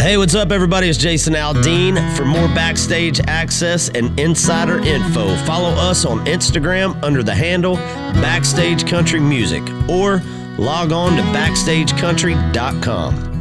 Hey, what's up, everybody? It's Jason Aldean. For more backstage access and insider info, follow us on Instagram under the handle Backstage Country Music or log on to BackstageCountry.com.